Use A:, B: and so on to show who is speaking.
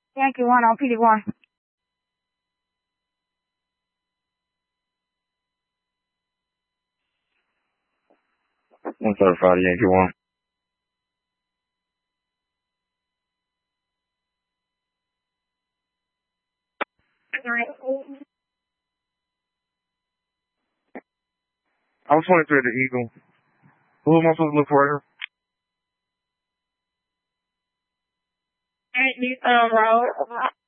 A: Yankee 1 on PD1.
B: 135 Yankee 1. I'm 23 at the Eagle. Who am I supposed to look for here?
A: Road.